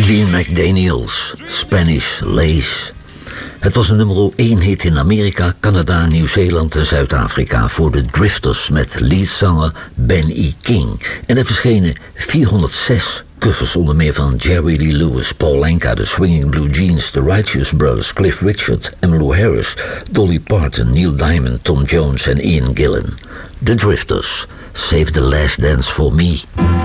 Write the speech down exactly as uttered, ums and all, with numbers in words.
Gene McDaniels, Spanish Lace. Het was een nummer één hit in Amerika, Canada, Nieuw-Zeeland en Zuid-Afrika voor de Drifters met leadzanger Ben E. King. En er verschenen vierhonderdzes covers onder meer van Jerry Lee Lewis, Paul Anka, The Swinging Blue Jeans, The Righteous Brothers, Cliff Richard, Emmylou Harris, Dolly Parton, Neil Diamond, Tom Jones en Ian Gillan. The Drifters, Save the Last Dance for Me.